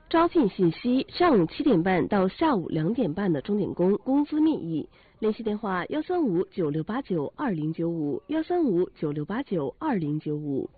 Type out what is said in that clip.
招聘信息：上午7点半到下午2点半的钟点工，工资面议。联系电话：13596892095，13596892095。